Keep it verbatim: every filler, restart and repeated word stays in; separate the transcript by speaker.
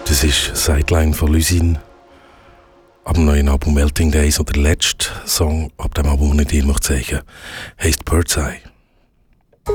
Speaker 1: Das ist Sideline von Lusin. Ab dem neuen Album Melting Days und der letzte Song ab dem Album, den ich dir zeigen möchte, heisst Bird's Eye.